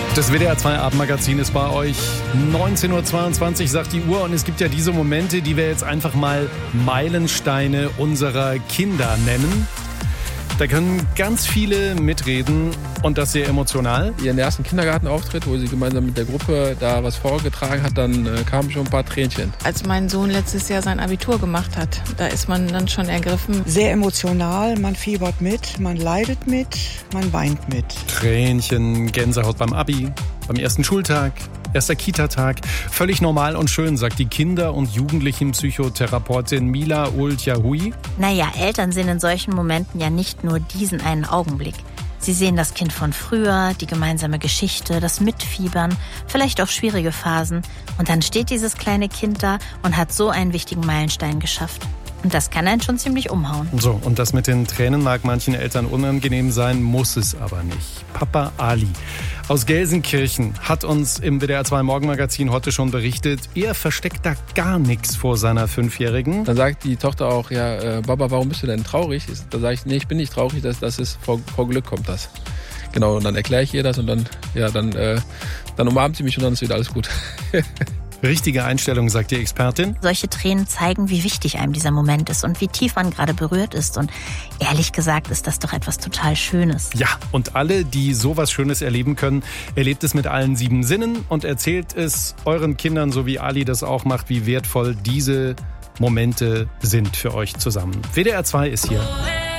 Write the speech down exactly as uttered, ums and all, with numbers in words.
Das W D R zwei Abendmagazin ist bei euch. neunzehn Uhr zweiundzwanzig sagt die Uhr und es gibt ja diese Momente, die wir jetzt einfach mal Meilensteine unserer Kinder nennen. Da können ganz viele mitreden und das sehr emotional. Ihren ersten Kindergartenauftritt, wo sie gemeinsam mit der Gruppe da was vorgetragen hat, dann äh, kamen schon ein paar Tränchen. Als mein Sohn letztes Jahr sein Abitur gemacht hat, da ist man dann schon ergriffen. Sehr emotional, man fiebert mit, man leidet mit, man weint mit. Tränchen, Gänsehaut beim Abi, beim ersten Schultag, erster Kita-Tag. Völlig normal und schön, sagt die Kinder- und Jugendlichenpsychotherapeutin Mila Old-Yahui. Naja, Eltern sehen in solchen Momenten ja nicht nur diesen einen Augenblick. Sie sehen das Kind von früher, die gemeinsame Geschichte, das Mitfiebern, vielleicht auch schwierige Phasen. Und dann steht dieses kleine Kind da und hat so einen wichtigen Meilenstein geschafft. Und das kann einen schon ziemlich umhauen. So, und das mit den Tränen mag manchen Eltern unangenehm sein, muss es aber nicht. Papa Ali aus Gelsenkirchen hat uns im W D R zwei Morgenmagazin heute schon berichtet, er versteckt da gar nichts vor seiner Fünfjährigen. Dann sagt die Tochter auch, ja, äh, Baba, warum bist du denn traurig? Da sage ich, nee, ich bin nicht traurig, das, das ist vor, vor Glück kommt das. Genau, und dann erkläre ich ihr das und dann, ja, dann, äh, dann umarmt sie mich und dann ist wieder alles gut. Richtige Einstellung, sagt die Expertin. Solche Tränen zeigen, wie wichtig einem dieser Moment ist und wie tief man gerade berührt ist. Und ehrlich gesagt ist das doch etwas total Schönes. Ja, und alle, die sowas Schönes erleben können, erlebt es mit allen sieben Sinnen und erzählt es euren Kindern, so wie Ali das auch macht, wie wertvoll diese Momente sind für euch zusammen. W D R zwei ist hier.